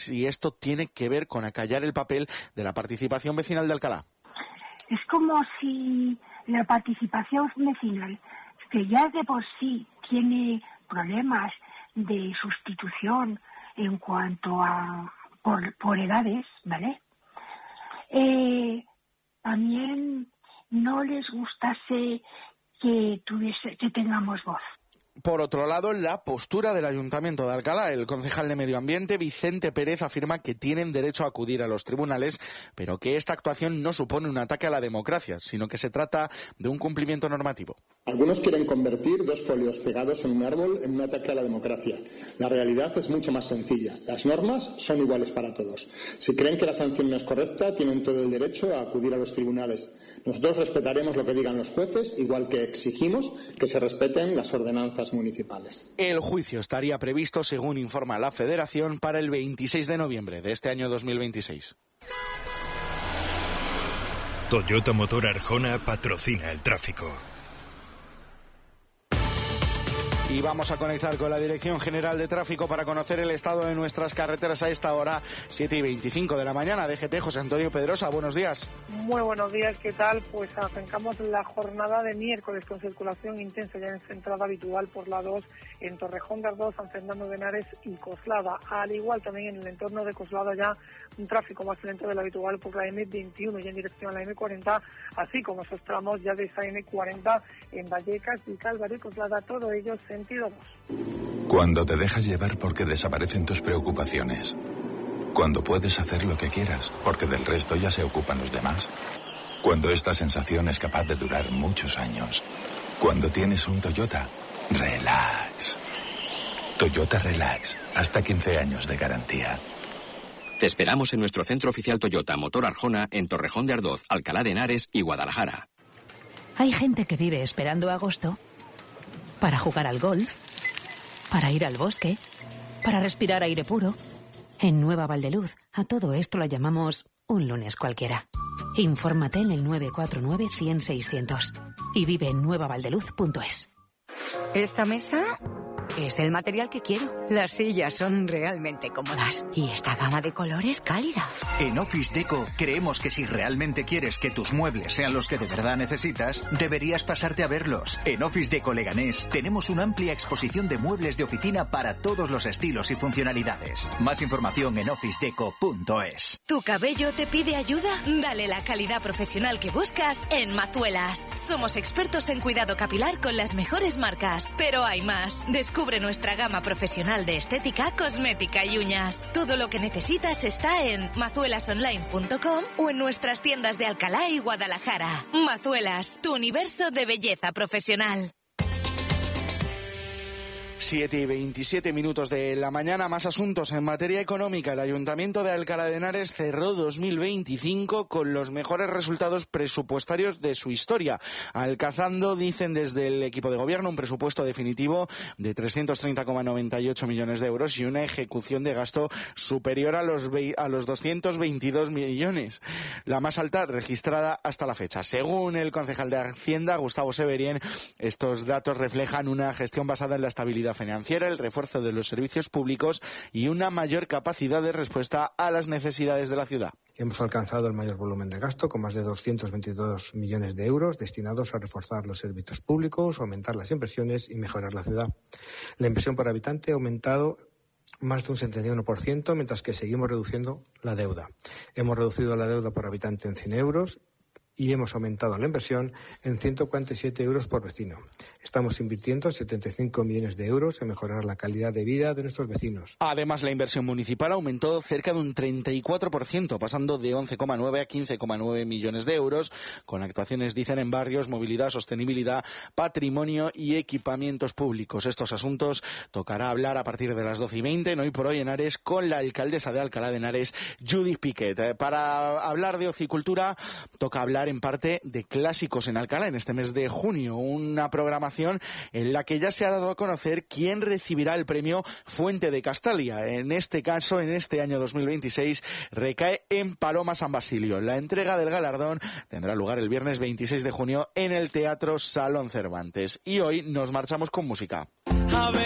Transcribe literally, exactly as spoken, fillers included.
si esto tiene que ver con acallar el papel de la participación vecinal de Alcalá. Es como si la participación vecinal, que ya de por sí tiene problemas de sustitución en cuanto a por, por edades, ¿vale? Eh, también no les gustase que tuviese, que tengamos voz. Por otro lado, la postura del Ayuntamiento de Alcalá. El concejal de Medio Ambiente, Vicente Pérez, afirma que tienen derecho a acudir a los tribunales, pero que esta actuación no supone un ataque a la democracia, sino que se trata de un cumplimiento normativo. Algunos quieren convertir dos folios pegados en un árbol en un ataque a la democracia. La realidad es mucho más sencilla. Las normas son iguales para todos. Si creen que la sanción no es correcta, tienen todo el derecho a acudir a los tribunales. Nosotros respetaremos lo que digan los jueces, igual que exigimos que se respeten las ordenanzas municipales. El juicio estaría previsto, según informa la Federación, para el veintiséis de noviembre de este año dos mil veintiséis. Toyota Motor Arjona patrocina el tráfico. Y vamos a conectar con la Dirección General de Tráfico para conocer el estado de nuestras carreteras a esta hora, siete y veinticinco de la mañana. D G T, José Antonio Pedrosa, buenos días. Muy buenos días, ¿qué tal? Pues arrancamos la jornada de miércoles con circulación intensa ya en centrada habitual por la dos en Torrejón de Ardoz, San Fernando de Henares y Coslada. Al igual también en el entorno de Coslada ya un tráfico más lento del habitual por la eme veintiuno y en dirección a la eme cuarenta, así como esos tramos ya de esa eme cuarenta en Vallecas y Calvario y Coslada, todo ello sentido dos. Cuando te dejas llevar porque desaparecen tus preocupaciones. Cuando puedes hacer lo que quieras, porque del resto ya se ocupan los demás. Cuando esta sensación es capaz de durar muchos años. Cuando tienes un Toyota, relax. Toyota Relax, hasta quince años de garantía. Te esperamos en nuestro centro oficial Toyota Motor Arjona en Torrejón de Ardoz, Alcalá de Henares y Guadalajara. Hay gente que vive esperando agosto para jugar al golf, para ir al bosque, para respirar aire puro. En Nueva Valdeluz, a todo esto lo llamamos un lunes cualquiera. Infórmate en el nueve cuatro nueve, cien, seiscientos y vive en nueva valdeluz punto es. Esta mesa es del material que quiero. Las sillas son realmente cómodas y esta gama de colores cálida. En Office Deco creemos que si realmente quieres que tus muebles sean los que de verdad necesitas, deberías pasarte a verlos. En Office Deco Leganés tenemos una amplia exposición de muebles de oficina para todos los estilos y funcionalidades. Más información en office deco punto es. ¿Tu cabello te pide ayuda? Dale la calidad profesional que buscas en Mazuelas. Somos expertos en cuidado capilar con las mejores marcas. Pero hay más. Descubre nuestra gama profesional de estética, cosmética y uñas. Todo lo que necesitas está en mazuelas online punto com o en nuestras tiendas de Alcalá y Guadalajara. Mazuelas, tu universo de belleza profesional. siete y veintisiete minutos de la mañana. Más asuntos en materia económica. El Ayuntamiento de Alcalá de Henares cerró dos mil veinticinco con los mejores resultados presupuestarios de su historia, alcanzando, dicen desde el equipo de gobierno, un presupuesto definitivo de trescientos treinta coma noventa y ocho millones de euros y una ejecución de gasto superior a los, a los doscientos veintidós millones, la más alta registrada hasta la fecha. Según el concejal de Hacienda, Gustavo Severien, estos datos reflejan una gestión basada en la estabilidad financiera, el refuerzo de los servicios públicos y una mayor capacidad de respuesta a las necesidades de la ciudad. Hemos alcanzado el mayor volumen de gasto, con más de doscientos veintidós millones de euros destinados a reforzar los servicios públicos, aumentar las inversiones y mejorar la ciudad. La inversión por habitante ha aumentado más de un setenta y uno por ciento, mientras que seguimos reduciendo la deuda. Hemos reducido la deuda por habitante en cien euros y hemos aumentado la inversión en ciento cuarenta y siete euros por vecino. Estamos invirtiendo setenta y cinco millones de euros en mejorar la calidad de vida de nuestros vecinos. Además, la inversión municipal aumentó cerca de un treinta y cuatro por ciento, pasando de once coma nueve a quince coma nueve millones de euros, con actuaciones, dicen, en barrios, movilidad, sostenibilidad, patrimonio y equipamientos públicos. Estos asuntos tocará hablar a partir de las doce y veinte, en Hoy por Hoy Henares, con la alcaldesa de Alcalá de Henares, Judith Piquet. Para hablar de ocicultura, toca hablar en parte de clásicos en Alcalá en este mes de junio, una programación en la que ya se ha dado a conocer quién recibirá el premio Fuente de Castalia. En este caso, en este año dos mil veintiséis, recae en Paloma San Basilio. La entrega del galardón tendrá lugar el viernes veintiséis de junio en el Teatro Salón Cervantes. Y hoy nos marchamos con música.